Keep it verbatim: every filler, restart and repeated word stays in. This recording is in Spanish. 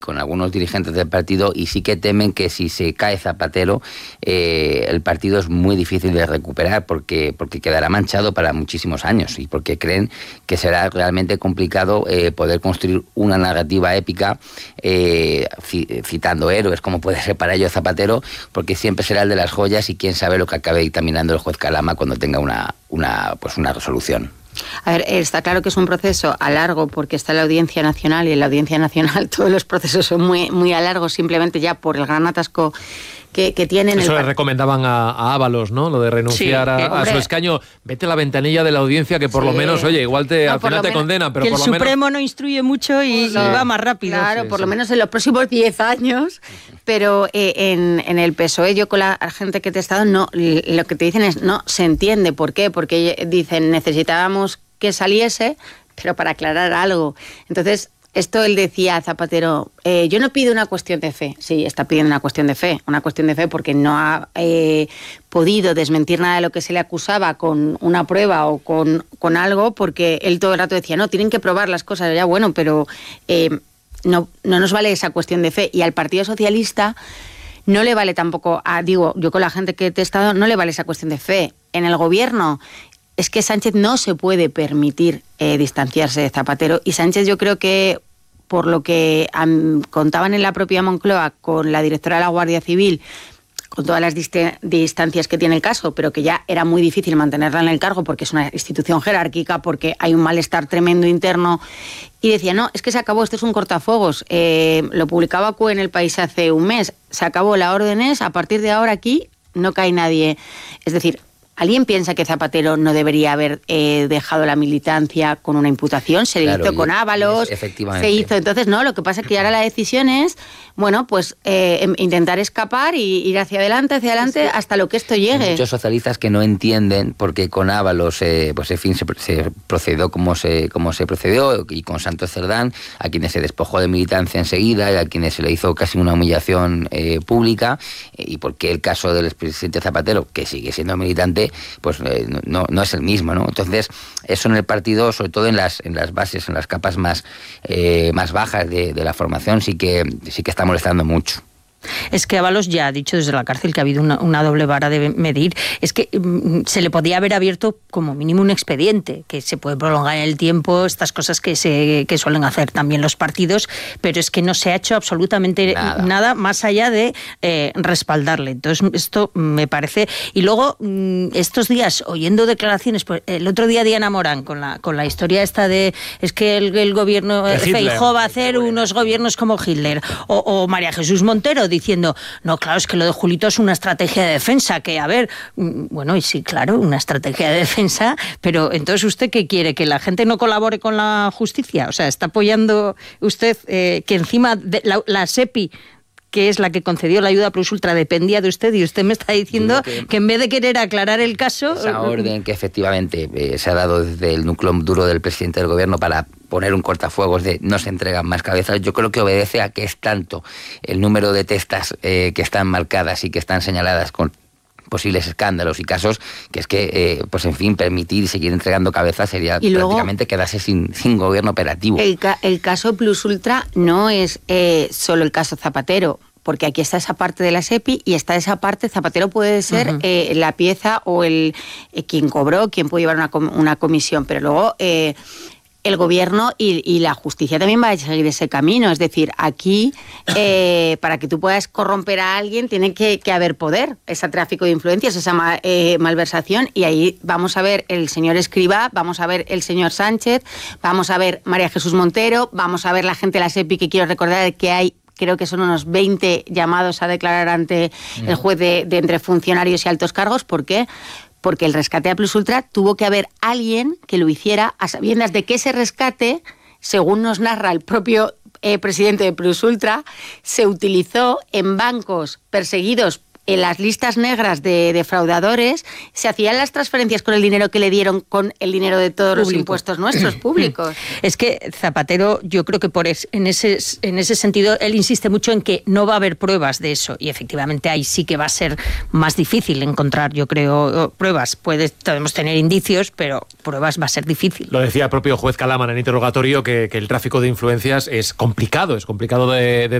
con algunos dirigentes del partido y sí que temen que si se cae Zapatero eh, el partido es muy difícil de recuperar porque, porque quedará manchado para muchísimos años y porque creen que será realmente complicado eh, poder construir una narrativa épica eh, citando héroes como puede ser para ello Zapatero, porque siempre será el de las joyas y quién sabe lo que acabe dictaminando el juez Calama cuando tenga una, una, pues una resolución. A ver, está claro que es un proceso a largo porque está en la Audiencia Nacional y en la Audiencia Nacional todos los procesos son muy, muy a largo simplemente ya por el gran atasco que, que tienen. Eso el... le recomendaban a, a Ábalos, ¿no? Lo de renunciar sí, a, a su escaño. Vete a la ventanilla de la audiencia que por sí. lo menos, oye, igual te, no, al final te menos, condena, pero que por el lo menos... Supremo no instruye mucho y, no. y va más rápido. Claro, sí, por sí. lo menos en los próximos diez años, pero eh, en, en el P S O E yo con la gente que te he estado, no, lo que te dicen es no se entiende. ¿Por qué? Porque dicen necesitábamos que saliese, pero para aclarar algo. Entonces, esto él decía a Zapatero, eh, yo no pido una cuestión de fe. Sí, está pidiendo una cuestión de fe, una cuestión de fe porque no ha eh, podido desmentir nada de lo que se le acusaba con una prueba o con, con algo, porque él todo el rato decía, no, tienen que probar las cosas. Ya bueno, pero eh, no, no nos vale esa cuestión de fe. Y al Partido Socialista no le vale tampoco, a, digo, yo con la gente que he testado, no le vale esa cuestión de fe. En el gobierno es que Sánchez no se puede permitir eh, distanciarse de Zapatero y Sánchez yo creo que por lo que um, contaban en la propia Moncloa con la directora de la Guardia Civil, con todas las dist- distancias que tiene el caso, pero que ya era muy difícil mantenerla en el cargo porque es una institución jerárquica, porque hay un malestar tremendo interno, y decía, no, es que se acabó, esto es un cortafuegos, eh, lo publicaba Q en El País hace un mes, se acabó, la orden es, a partir de ahora aquí no cae nadie, es decir... ¿Alguien piensa que Zapatero no debería haber eh, dejado la militancia con una imputación? Se le claro, hizo con Ábalos, se hizo. Entonces, no, lo que pasa es que ahora la decisión es, bueno, pues eh, intentar escapar y ir hacia adelante, hacia adelante, es que hasta lo que esto llegue. Hay muchos socialistas que no entienden por qué con Ábalos, eh, pues en fin, se, se procedió como se, como se procedió, y con Santos Cerdán, a quienes se despojó de militancia enseguida, y a quienes se le hizo casi una humillación eh, pública, eh, y por qué el caso del expresidente Zapatero, que sigue siendo militante, pues eh, no, no es el mismo, ¿no? Entonces, eso en el partido, sobre todo en las, en las bases, en las capas más, eh, más bajas de, de la formación, sí que, sí que está molestando mucho. Es que Ábalos ya ha dicho desde la cárcel que ha habido una, una doble vara de medir. Es que mm, se le podía haber abierto como mínimo un expediente, que se puede prolongar en el tiempo, estas cosas que se que suelen hacer también los partidos, pero es que no se ha hecho absolutamente nada, nada más allá de eh, respaldarle. Entonces, esto me parece... Y luego, mm, estos días, oyendo declaraciones, pues, el otro día Diana Morán, con la, con la historia esta de es que el, el gobierno Feijóo va a hacer unos gobiernos como Hitler, o, o María Jesús Montero, diciendo, no, claro, es que lo de Julito es una estrategia de defensa, que a ver, bueno, y sí, claro, una estrategia de defensa, pero entonces ¿usted qué quiere? ¿Que la gente no colabore con la justicia? O sea, ¿está apoyando usted eh, que encima de la, la SEPI, que es la que concedió la ayuda plus ultra, dependía de usted, y usted me está diciendo que, que en vez de querer aclarar el caso... Esa orden que efectivamente eh, se ha dado desde el núcleo duro del presidente del gobierno para poner un cortafuegos de no se entregan más cabezas, yo creo que obedece a que es tanto el número de testas eh, que están marcadas y que están señaladas con posibles escándalos y casos, que es que, eh, pues en fin, permitir seguir entregando cabezas sería y luego, prácticamente quedarse sin, sin gobierno operativo. El, ca- el caso Plus Ultra no es eh, solo el caso Zapatero, porque aquí está esa parte de la SEPI y está esa parte, Zapatero puede ser uh-huh. eh, la pieza o el eh, quien cobró, quien puede llevar una, com- una comisión, pero luego... Eh, el gobierno y, y la justicia también va a seguir ese camino. Es decir, aquí, eh, para que tú puedas corromper a alguien, tiene que, que haber poder, ese tráfico de influencias, esa ma, eh, malversación, y ahí vamos a ver el señor Escrivá, vamos a ver el señor Sánchez, vamos a ver María Jesús Montero, vamos a ver la gente de la SEPI, que quiero recordar que hay, creo que son unos veinte llamados a declarar ante no. el juez de, de entre funcionarios y altos cargos. ¿Por qué? Porque el rescate a Plus Ultra tuvo que haber alguien que lo hiciera a sabiendas de que ese rescate, según nos narra el propio eh, presidente de Plus Ultra, se utilizó en bancos perseguidos en las listas negras de defraudadores se hacían las transferencias con el dinero que le dieron, con el dinero de todos Público. los impuestos nuestros públicos. Es que Zapatero, yo creo que por es, en ese en ese sentido él insiste mucho en que no va a haber pruebas de eso, y efectivamente ahí sí que va a ser más difícil encontrar, yo creo, pruebas. Puede, podemos tener indicios, pero pruebas va a ser difícil. Lo decía el propio juez Calama en el interrogatorio, que, que el tráfico de influencias es complicado, es complicado de, de